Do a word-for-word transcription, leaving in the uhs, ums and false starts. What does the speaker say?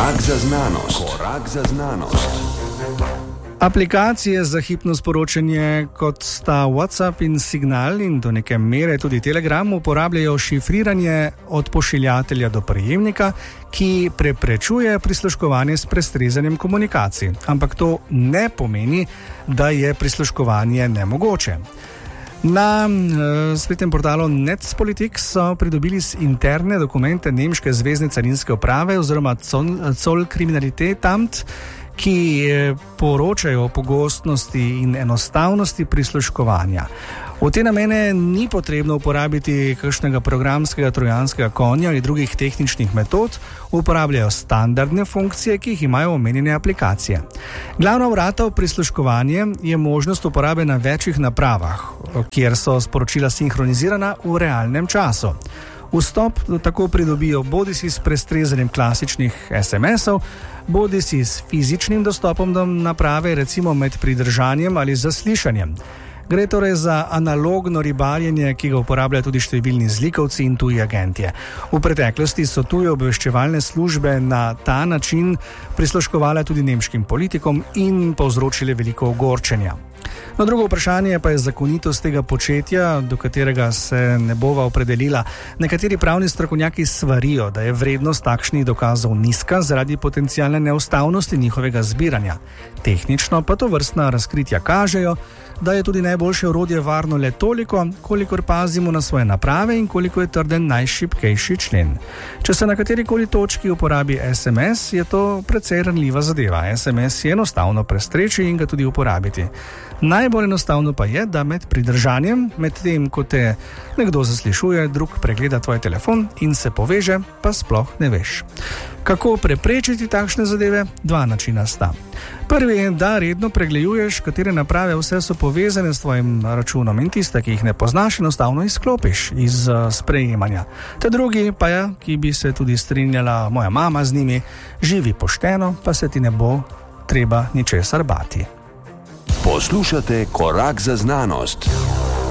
Korak za znanost. Korak za znanost. Aplikacije za hipno sporočanje, kot sta WhatsApp in Signal in do neke mere tudi Telegram, uporabljajo šifriranje od pošiljatelja do prejemnika, ki preprečuje prisluškovanje s prestrezanjem komunikacij. Ampak to ne pomeni, da je prisluškovanje nemogoče. Na uh, spletnem portalu Netzpolitik so pridobili interne dokumente nemške zvezne carinske uprave oziroma Zollkriminalitätamt, ki poročajo o pogostnosti in enostavnosti prisluškovanja. V te namene ni potrebno uporabiti kakšnega programskega trojanskega konja ali drugih tehničnih metod, uporabljajo standardne funkcije, ki jih imajo omenjene aplikacije. Glavna vrata v prisluškovanje je možnost uporabe na večjih napravah, kjer so sporočila sinhronizirana v realnem času. Vstop tako pridobijo bodisi s prestrezanjem klasičnih es em esov, bodisi s fizičnim dostopom do naprave, recimo med pridržanjem ali zaslišanjem. Gre torej za analogno ribarjenje, ki ga uporabljajo tudi številni zlikovci in tuji agentje. V preteklosti so tuje obveščevalne službe na ta način prisluškovale tudi nemškim politikom in povzročile veliko ogorčenja. No, drugo vprašanje pa je zakonitost tega početja, do katerega se ne bova opredelila. Nekateri pravni strokovnjaki svarijo, da je vrednost takšnih dokazov nizka zaradi potencialne neustavnosti njihovega zbiranja. Tehnično pa to vrstna razkritja kažejo, da je tudi najboljše orodje varno le toliko, kolikor pazimo na svoje naprave in koliko je trden najšibkejši člen. Če se na katerikoli točki uporabi es em es, je to precej ranljiva zadeva. es em es je enostavno prestreči in ga tudi uporabiti. Najbolj enostavno pa je, da med pridržanjem, med tem, ko te nekdo zaslišuje, drug pregleda tvoj telefon in se poveže, pa sploh ne veš. Kako preprečiti takšne zadeve? Dva načina sta. Prvi je, da redno pregleduješ, katere naprave vse so povezane s tvojim računom in tiste, ki jih ne poznaš, enostavno izklopiš iz uh, sprejemanja. Te drugi pa je, ki bi se tudi strinjala moja mama z njimi, živi pošteno, pa se ti ne bo treba ničesar bati. Poslušate Korak za znanost.